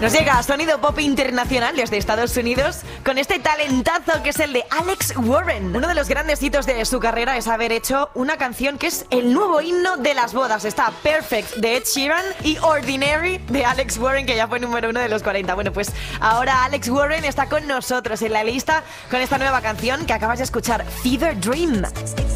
Nos llega sonido pop internacional desde Estados Unidos con este talentazo que es el de Alex Warren. Uno de los grandes hitos de su carrera es haber hecho una canción que es el nuevo himno de las bodas. Está Perfect de Ed Sheeran y Ordinary de Alex Warren, que ya fue número 1 de los 40. Bueno, pues ahora Alex Warren está con nosotros en la lista con esta nueva canción que acabas de escuchar, Fever Dream.